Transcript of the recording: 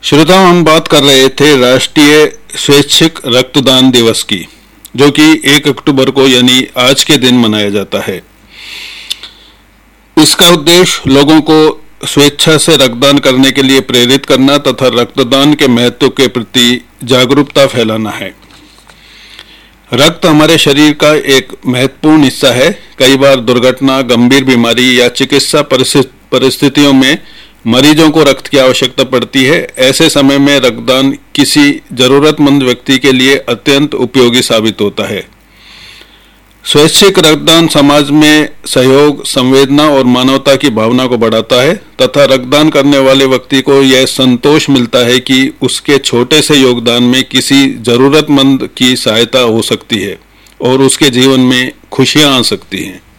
श्रोताओं, हम बात कर रहे थे राष्ट्रीय स्वैच्छिक रक्तदान दिवस की, जो कि 1 अक्टूबर को यानी आज के दिन मनाया जाता है। इसका उद्देश्य लोगों को स्वेच्छा से रक्तदान करने के लिए प्रेरित करना तथा रक्तदान के महत्व के प्रति जागरूकता फैलाना है। रक्त हमारे शरीर का एक महत्वपूर्ण हिस्सा है। कई बार दुर्घटना, गंभीर बीमारी या चिकित्सा परिस्थितियों में मरीजों को रक्त की आवश्यकता पड़ती है। ऐसे समय में रक्तदान किसी जरूरतमंद व्यक्ति के लिए अत्यंत उपयोगी साबित होता है। स्वैच्छिक रक्तदान समाज में सहयोग, संवेदना और मानवता की भावना को बढ़ाता है तथा रक्तदान करने वाले व्यक्ति को यह संतोष मिलता है कि उसके छोटे से योगदान में किसी जरूरतमंद की सहायता हो सकती है और उसके जीवन में खुशियां आ सकती हैं।